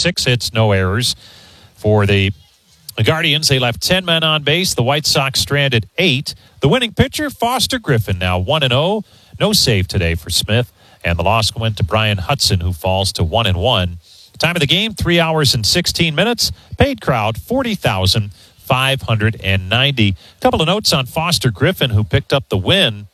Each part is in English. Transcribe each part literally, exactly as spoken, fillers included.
Six hits, no errors for the Guardians. They left ten men on base. The White Sox stranded eight. The winning pitcher, Foster Griffin, now one and oh. No save today for Smith. And the loss went to Brian Hudson, who falls to one and one. Time of the game, three hours and sixteen minutes. Paid crowd, forty thousand five hundred ninety. A couple of notes on Foster Griffin, who picked up the win.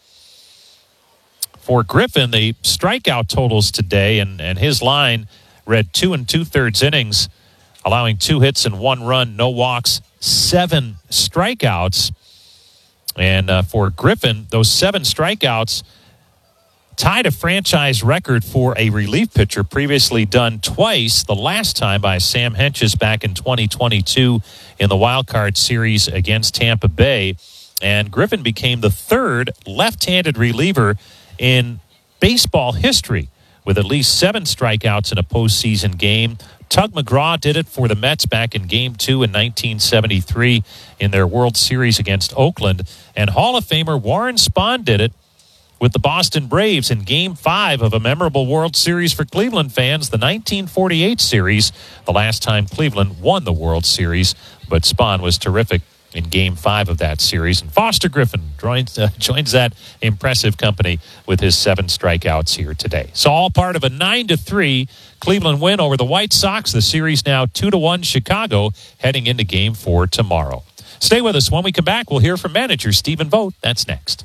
For Griffin, the strikeout totals today, and, and his line read two and two-thirds innings, allowing two hits and one run, no walks, seven strikeouts. And uh, for Griffin, those seven strikeouts tied a franchise record for a relief pitcher, previously done twice, the last time by Sam Hentges back in twenty twenty-two in the wild card series against Tampa Bay. And Griffin became the third left-handed reliever in baseball history with at least seven strikeouts in a postseason game. Tug McGraw did it for the Mets back in Game two in nineteen seventy-three in their World Series against Oakland. And Hall of Famer Warren Spahn did it with the Boston Braves in Game five of a memorable World Series for Cleveland fans, the nineteen forty-eight series, the last time Cleveland won the World Series. But Spahn was terrific in Game five of that series. And Foster Griffin joins, uh, joins that impressive company with his seven strikeouts here today. So all part of a nine to three Cleveland win over the White Sox. The series now two to one Chicago, heading into Game four tomorrow. Stay with us. When we come back, we'll hear from manager Stephen Vogt. That's next.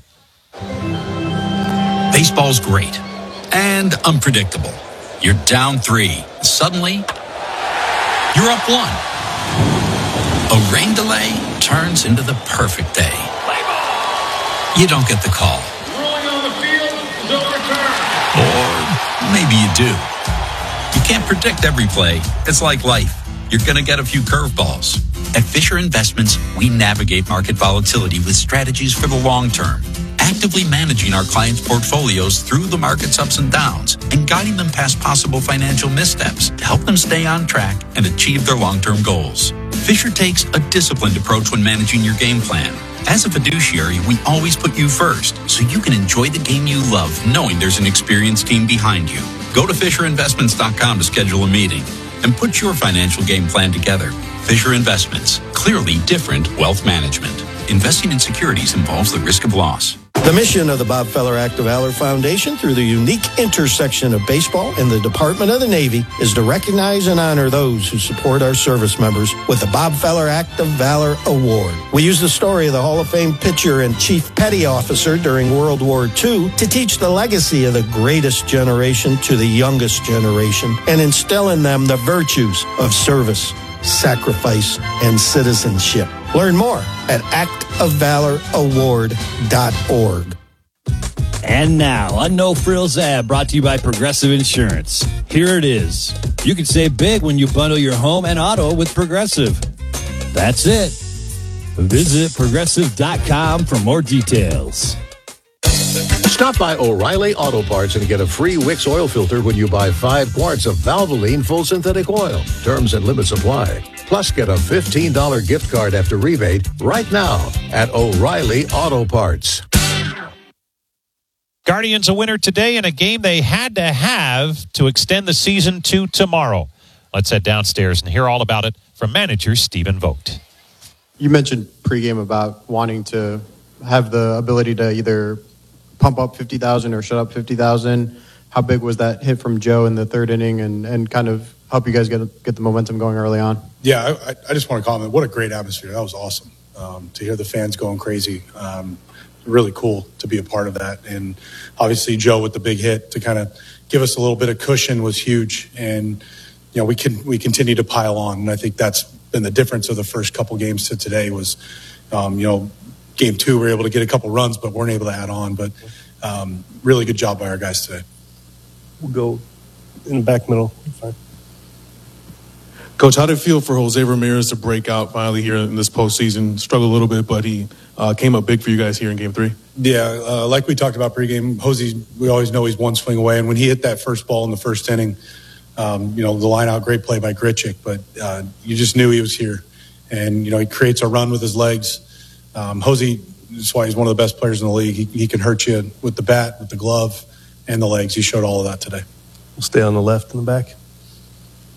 Baseball's great and unpredictable. You're down three. Suddenly, you're up one. A rain delay turns into the perfect day. You don't get the call. Rolling on the field, no return. Or maybe you do. You can't predict every play. It's like life. You're going to get a few curveballs. At Fisher Investments, we navigate market volatility with strategies for the long term, actively managing our clients' portfolios through the market's ups and downs and guiding them past possible financial missteps to help them stay on track and achieve their long-term goals. Fisher takes a disciplined approach when managing your game plan. As a fiduciary, we always put you first so you can enjoy the game you love, knowing there's an experienced team behind you. Go to Fisher Investments dot com to schedule a meeting and put your financial game plan together. Fisher Investments, clearly different wealth management. Investing in securities involves the risk of loss. The mission of the Bob Feller Act of Valor Foundation, through the unique intersection of baseball and the Department of the Navy, is to recognize and honor those who support our service members with the Bob Feller Act of Valor Award. We use the story of the Hall of Fame pitcher and chief petty officer during World War Two to teach the legacy of the greatest generation to the youngest generation and instill in them the virtues of service, sacrifice, and citizenship. Learn more at act of valor award dot org. And now, a no-frills ad brought to you by Progressive Insurance. Here it is. You can save big when you bundle your home and auto with Progressive. That's it. Visit progressive dot com for more details. Stop by O'Reilly Auto Parts and get a free Wix oil filter when you buy five quarts of Valvoline full synthetic oil. Terms and limits apply. Plus, get a fifteen dollars gift card after rebate right now at O'Reilly Auto Parts. Guardians a winner today in a game they had to have to extend the season to tomorrow. Let's head downstairs and hear all about it from manager Stephen Vogt. You mentioned pregame about wanting to have the ability to either pump up fifty thousand or shut up fifty thousand. How big was that hit from Joe in the third inning and, and kind of help you guys get get the momentum going early on? Yeah, I, I just want to comment. What a great atmosphere. That was awesome um, to hear the fans going crazy. Um, really cool to be a part of that. And obviously Joe with the big hit to kind of give us a little bit of cushion was huge. And, you know, we can we continue to pile on. And I think that's been the difference of the first couple games to today was, um, you know, game two, we were able to get a couple runs, but weren't able to add on. But um, really good job by our guys today. We'll go in the back middle. Fine. Coach, how did it feel for Jose Ramirez to break out finally here in this postseason? Struggled a little bit, but he uh, came up big for you guys here in game three. Yeah, uh, like we talked about pregame, Jose, we always know he's one swing away. And when he hit that first ball in the first inning, um, you know, the line out, great play by Grichuk, but uh, you just knew he was here. And, you know, he creates a run with his legs. Um, Jose, that's why he's one of the best players in the league. He, he can hurt you with the bat, with the glove, and the legs. He showed all of that today. We'll stay on the left in the back.